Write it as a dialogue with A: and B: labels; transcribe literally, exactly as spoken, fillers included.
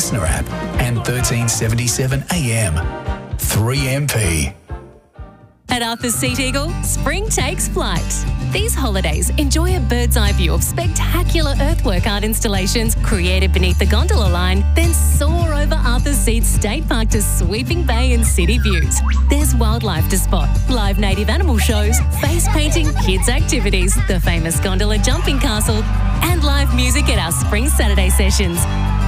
A: listener app and thirteen seventy-seven A M. three M P.
B: At Arthur's Seat Eagle, spring takes flight. These holidays, enjoy a bird's eye view of spectacular earthwork art installations created beneath the gondola line, then soar over Arthur's Seat State Park to sweeping bay and city views. There's wildlife to spot, live native animal shows, face painting, kids activities, the famous gondola jumping castle, and live music at our Spring Saturday sessions.